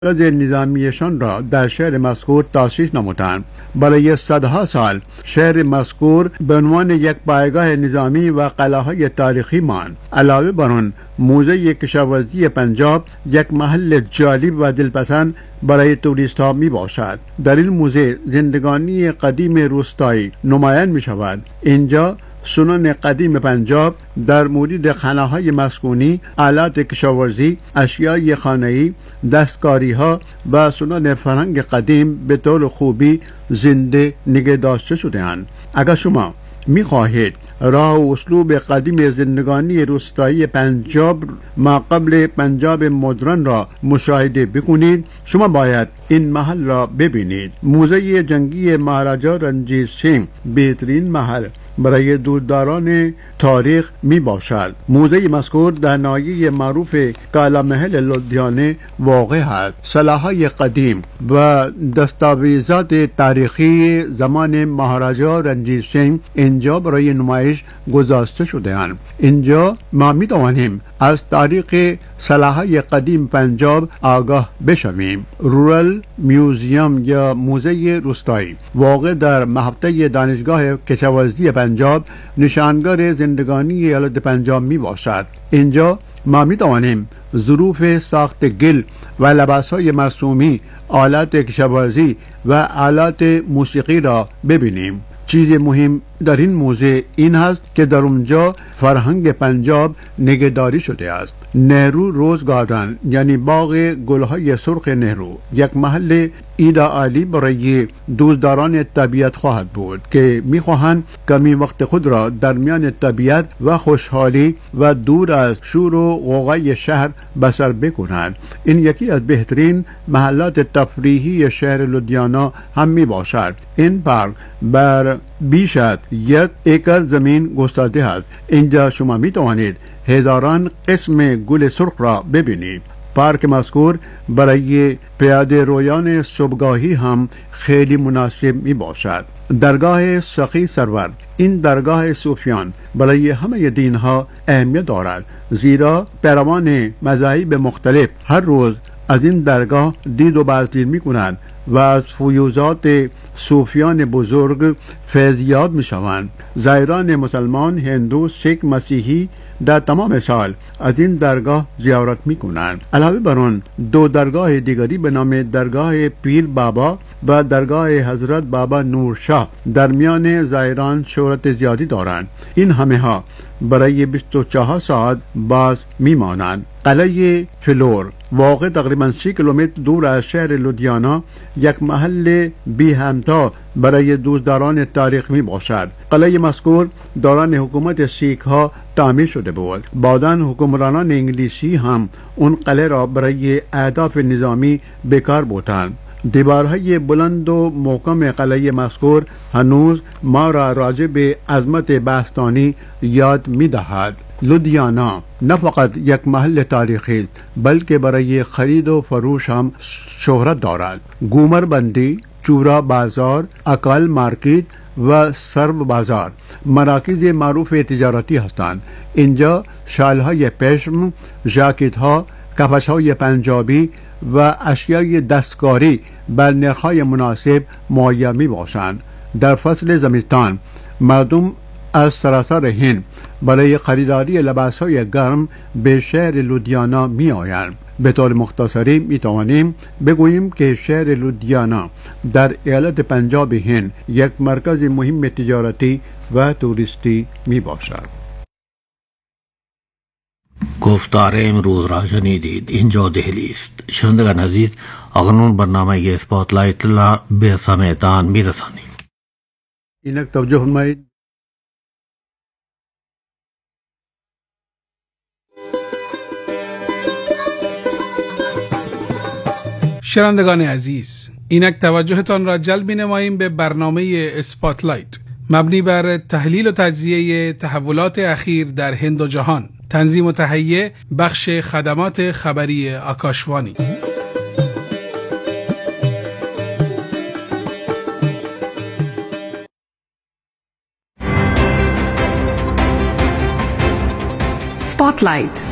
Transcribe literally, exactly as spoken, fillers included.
مرکز نظامیشان را در شهر مذکور تأسیس نمودند. برای صدها سال شهر مذکور به عنوان یک پایگاه نظامی و قلعه‌های تاریخی ماند. علاوه بر آن، موزه کشاورزی پنجاب یک محل جالب و دلپسند برای توریست ها می باشد. در این موزه زندگانی قدیم روستایی نمایان می شود. اینجا سنن قدیم پنجاب در مورد خانه‌های مسکونی، آلات کشاورزی، اشیای خانه‌ای، دستکاری‌ها و سنن فرهنگ قدیم به طور خوبی زنده نگه داشته شده‌اند. اگر شما می خواهید راه و اسلوب قدیم زندگانی روستایی پنجاب ما قبل پنجاب مدرن را مشاهده بکنید، شما باید این محل را ببینید. موزه جنگی مهاراجا رنجیت سنگ بهترین محل برای دوستداران تاریخ می باشد. موزه مذکور در ناحیه معروف کالا محل لدھیانه واقع است. سلاح‌های قدیم و دستاویزات تاریخی زمان مهاراجا رنجیت سنگ اینجا برای نمایش گذاشته شده اند. اینجا ما می توانیم از تاریخ سلاح‌های قدیم پنجاب آگاه بشویم. رورال میوزیم یا موزه روستایی واقع در محوطه دانشگاه کشاورزی پنجاب نشانگر زندگانی ایالت پنجاب می باشد. اینجا ما می توانیم ظروف ساخت گل و لباس‌های مرسومی، آلات کشاورزی و آلات موسیقی را ببینیم. چیز مهم در این موزه این است که در اونجا فرهنگ پنجاب نگهداری شده است. نهرو روز گاردن یعنی باغ گلهای سرخ نهرو یک محل ایدئالی برای دوستداران طبیعت خواهد بود که میخواهند کمی وقت خود را در میان طبیعت و خوشحالی و دور از شور و غوغای شهر بسر بکنند. این یکی از بهترین محلات تفریحی شهر لدھیانه هم می باشد. این پارک بر بیش از یک ایکر زمین گسترده است. اینجا شما می توانید هزاران قسم گل سرخ را ببینید. پارک مذکور برای پیاده رویان صبحگاهی هم خیلی مناسب می باشد. درگاه سخی سرور این درگاه صوفیان برای همه دین ها اهمیت دارد، زیرا پیروان مذاهب مختلف هر روز از این درگاه دید و بازدید می کنند و از فیوزات صوفیان بزرگ فیضیاب می شوند. زائران مسلمان، هندو، سیک، مسیحی در تمام سال از این درگاه زیارت می کنند. علاوه بر آن دو درگاه دیگری به نام درگاه پیر بابا و درگاه حضرت بابا نورشاه در میان زائران شهرت زیادی دارند. این همه ها برای بیست و چهار ساعت باز می مانند. قلعه فلور واقع تقریبا سی کیلومتر دور از شهر لدھیانه یک محل بی همتا برای دوستداران تاریخ می باشد. قلعه مذکور دوران حکومت سیک ها تعمیر شده بود. بعداً حکمرانان انگلیسی هم اون قلعه را برای اهداف نظامی بکار بردند. دیوارهای بلند و محکم قلعه مذکور هنوز ما را راجع به عظمت باستانی یاد می دهد. لدھیانه نه فقط یک محل تاریخی است بلکه برای خرید و فروش هم شهرت دارد. گومر بندی، چورا بازار، اکال مارکیت و سرو بازار مراکز معروف تجارتی هستند. اینجا شالهای پشم، ژاکت ها، کفش های پنجابی و اشیای دستکاری بر نرخ‌های مناسب مهیا می باشند. در فصل زمستان مردم از سراسر هند برای خریداری لباس‌های گرم به شهر لدھیانه می آیند. به طور مختصری می توانیم بگوییم که شهر لدھیانه در ایالت پنجاب هند یک مرکز مهم تجارتی و توریستی می باشد. گفتار امروز را شنیدید. اینجا دهلی است. شنوندگان عزیز، اکنون برنامه اسپاتلایت را به سمعتان می رسانیم. اینک توجه فرمایید. شنوندگان عزیز، اینک توجهتان را جلب می‌نماییم به برنامه اسپاتلایت مبنی بر تحلیل و تجزیه تحولات اخیر در هند و جهان. تنظیم و تهیه بخش خدمات خبری آکاشوانی. Spotlight